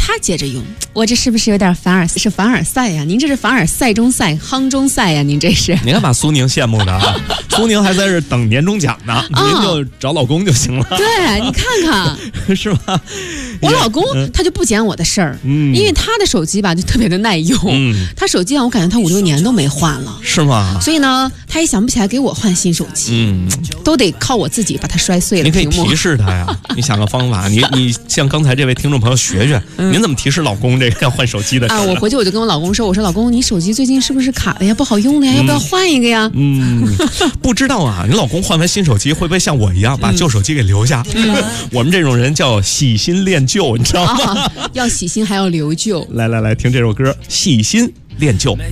他接着用，我这是不是有点凡尔赛呀？您这是凡尔赛中赛，夯中赛呀？您这是？ 你看把苏宁羡慕的啊，苏宁还在这等年终奖呢，您就找老公就行了。 对，你看看， 是吧？ 我老公他就不捡我的事儿，因为他的手机吧就特别的耐用，他手机啊我感觉他5、6年都没换了， 是吗？ 所以呢，他也想不起来给我换新手机，都得靠我自己把它摔碎了。 你可以提示他呀，你想个方法，你像刚才这位听众朋友学学，您怎么提示老公这个要换手机的事？ 我回去我就跟我老公说，我说老公，你手机最近是不是卡了呀？不好用了呀，要不要换一个呀？ 不知道啊，你老公换完新手机会不会像我一样把旧手机给留下？我们这种人叫洗新恋旧，你知道吗？ 要洗新还要留旧。 来，听这首歌《洗新恋旧》。